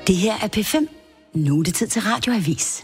Det her er P5. Nu er det tid til Radioavis.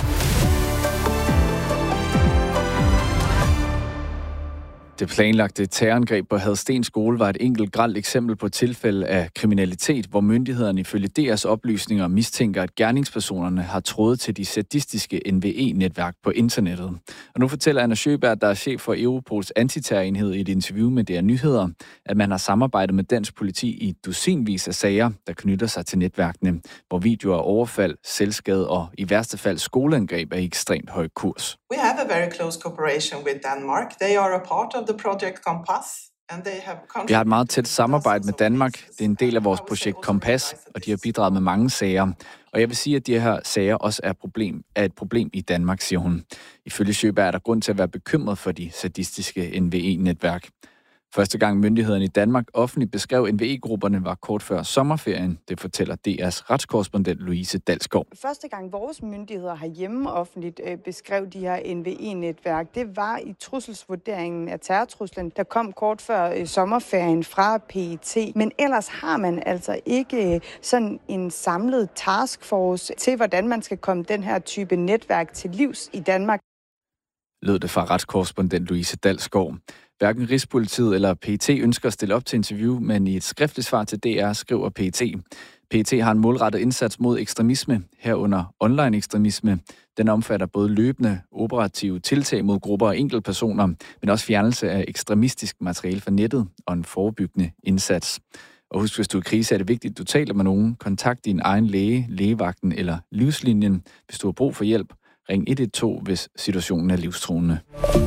Det planlagte terrorangreb på Hadsten Skole var et enkelt grelt eksempel på tilfælde af kriminalitet, hvor myndighederne ifølge deres oplysninger mistænker, at gerningspersonerne har trådet til de sadistiske NVE-netværk på internettet. Og nu fortæller Anna Sjøberg, der er chef for Europols antiterrorenhed, i et interview med DR Nyheder, at man har samarbejdet med dansk politi i dusinvis af sager, der knytter sig til netværkene, hvor videoer af overfald, selvskade og i værste fald skoleangreb er i ekstremt høj kurs. We have a very close cooperation with Denmark. They are a part of the Project Compass. Vi har et meget tæt samarbejde med Danmark. Det er en del af vores projekt Kompas, og de har bidraget med mange sager. Og jeg vil sige, at de her sager også er et problem i Danmark, siger hun. Ifølge Sjøberg er der grund til at være bekymret for de sadistiske NVE-netværk. Første gang myndighederne i Danmark offentligt beskrev NVE-grupperne var kort før sommerferien. Det fortæller DR's retskorrespondent Louise Dalsgaard. Første gang vores myndigheder herhjemme offentligt beskrev de her NVE-netværk, det var i trusselsvurderingen af terrortruslen, der kom kort før sommerferien fra PET. Men ellers har man altså ikke sådan en samlet taskforce til, hvordan man skal komme den her type netværk til livs i Danmark. Lød det fra retskorrespondent Louise Dalsgaard. Hverken Rigspolitiet eller PET ønsker at stille op til interview, men i et skriftligt svar til DR skriver PET. PET har en målrettet indsats mod ekstremisme, herunder online ekstremisme. Den omfatter både løbende operative tiltag mod grupper og enkeltpersoner, men også fjernelse af ekstremistisk materiale fra nettet og en forebyggende indsats. Og husk, hvis du er i krise, er det vigtigt, at du taler med nogen. Kontakt din egen læge, lægevagten eller livslinjen, hvis du har brug for hjælp. Ring 112, hvis situationen er livstruende.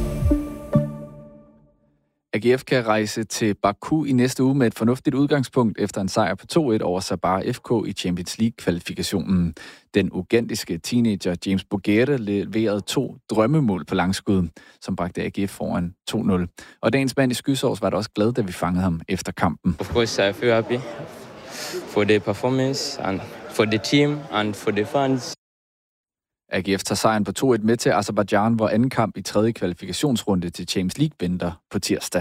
AGF kan rejse til Baku i næste uge med et fornuftigt udgangspunkt efter en sejr på 2-1 over Sabah FK i Champions League-kvalifikationen. Den ugandiske teenager James Bougere leverede 2 drømmemål på langskud, som bragte AGF foran 2-0. Og dagens mand i Skysovs var da også glad, da vi fangede ham efter kampen. Of course, I feel happy for the performance and for the team and for the fans. AGF tager sejren på 2-1 med til Aserbajdsjan, hvor anden kamp i 3. kvalifikationsrunde til Champions League venter på tirsdag.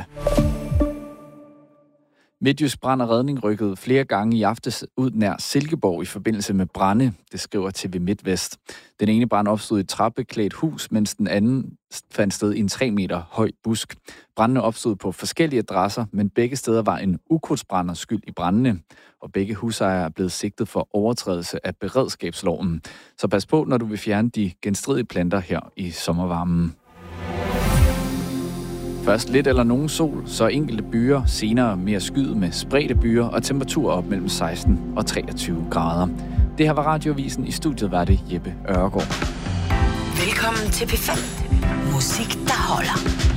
Midtjysk Brand og Redning rykkede flere gange i aftes ud nær Silkeborg i forbindelse med brande, det skriver TV MidtVest. Den ene brand opstod i et trappeklædt hus, mens den anden fandt sted i en 3 meter høj busk. Brandene opstod på forskellige adresser, men begge steder var en ukrudtsbrænder skyld i brandene, og begge husejere er blevet sigtet for overtrædelse af beredskabsloven. Så pas på, når du vil fjerne de genstridige planter her i sommervarmen. Først lidt eller nogen sol, så enkelte byer, senere mere skyet med spredte byer og temperaturer op mellem 16 og 23 grader. Det her var Radioavisen. I studiet var det Jeppe Ørgaard. Velkommen til P5. Musik, der holder.